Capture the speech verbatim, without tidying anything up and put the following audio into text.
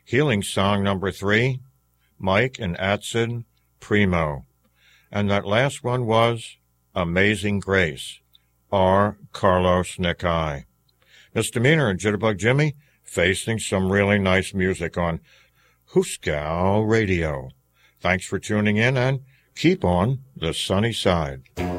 Healing Song number three, Mike and Atsid, Primo. And that last one was Amazing Grace, R. Carlos Nikai. Misdemeanor and Jitterbug Jimmy facing some really nice music on Hooskow Radio. Thanks for tuning in and keep on the sunny side.